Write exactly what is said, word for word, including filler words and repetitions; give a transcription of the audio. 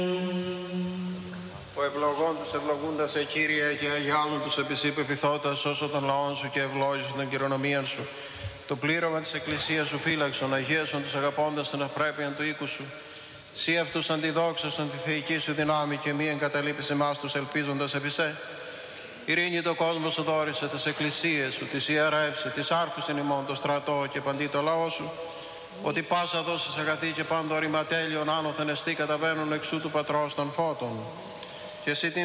Ο ευλογών τους ευλογούντας σε Κύριε και αγιάλων τους επισύπεπιθώτας όσο των λαών σου και ευλόγησον την κληρονομία σου. Το πλήρωμα της Εκκλησίας σου φύλαξον, αγίασον τους αγαπώντας την ευπρέπεια του οίκου σου. Σύ αυτούς αντιδόξασον τη θεϊκή σου δυνάμει και μη εγκαταλείπεις εμάς τους ελπίζοντας επί σε. Ειρήνη το κόσμο σου δόρισε, τις εκκλησίες σου, τις ιερεύσε, τις άρχους την ημών, το στρατό και παντί το λαό σου. Ότι πάσα δώσεις αγαθή και πάντο ρηματέλειον άνωθεν εστί καταβαίνουν εξού του πατρός των φώτων. Και εσύ την